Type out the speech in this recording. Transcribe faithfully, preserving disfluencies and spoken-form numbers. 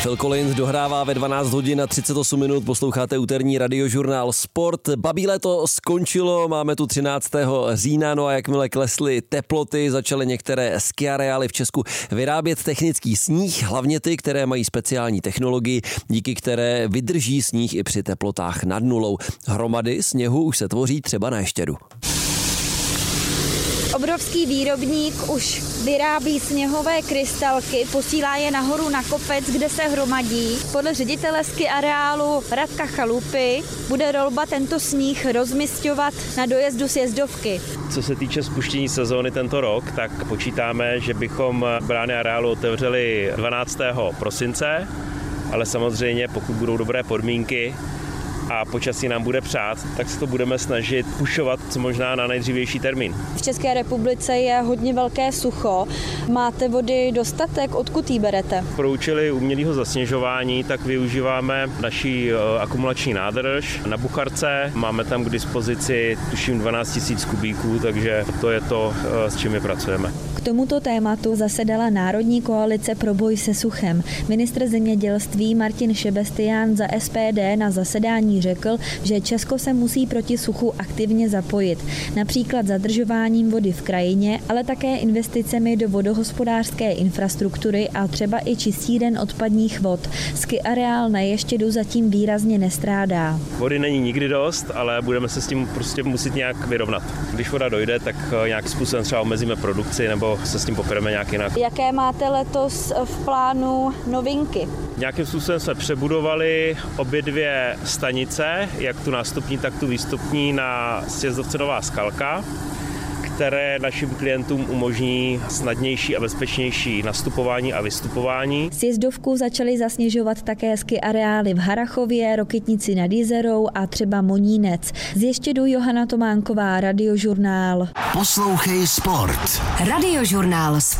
Phil Collins dohrává ve dvanáct hodin a třicet osm minut, posloucháte úterní radiožurnál Sport. Babí léto skončilo, máme tu třináctého října, no a jakmile klesly teploty, začaly některé skiareály v Česku vyrábět technický sníh, hlavně ty, které mají speciální technologii, díky které vydrží sníh i při teplotách nad nulou. Hromady sněhu už se tvoří třeba na Ještědu. Obrovský výrobník už vyrábí sněhové krystalky, posílá je nahoru na kopec, kde se hromadí. Podle ředitele ski areálu Radka Chalupy bude Rolba tento sníh rozmisťovat na dojezdu sjezdovky. Co se týče spuštění sezóny tento rok, tak počítáme, že bychom brány areálu otevřeli dvanáctého prosince, ale samozřejmě pokud budou dobré podmínky a počasí nám bude přát, tak se to budeme snažit pušovat co možná na nejdřívější termín. V České republice je hodně velké sucho. Máte vody dostatek? Odkud jí berete? Pro účely umělého zasněžování tak využíváme naší akumulační nádrž na Bucharce. Máme tam k dispozici tuším dvanáct tisíc kubíků, takže to je to, s čím my pracujeme. K tomuto tématu zasedala Národní koalice pro boj se suchem. Ministr zemědělství Martin Šebestián za S P D na zasedání řekl, že Česko se musí proti suchu aktivně zapojit. Například zadržováním vody v krajině, ale také investicemi do vodohospodářské infrastruktury a třeba i čistíren odpadních vod. Ski areál na Ještědu zatím výrazně nestrádá. Vody není nikdy dost, ale budeme se s tím prostě muset nějak vyrovnat. Když voda dojde, tak nějak způsobem třeba omezíme produkci nebo se s tím popereme nějak jinak. Jaké máte letos v plánu novinky? Nějakým způsobem jsme přebudovali obě dvě stanice, jak tu nástupní, tak tu výstupní na sjezdovce Nová Skalka, které našim klientům umožní snadnější a bezpečnější nastupování a vystupování. Sjezdovku začaly zasněžovat také ski areály v Harrachově, Rokytnici nad Jizerou a třeba Monínec. Z Ještědu Johana Tománková, Radiožurnál. Poslouchej Sport. Radiožurnál Sport.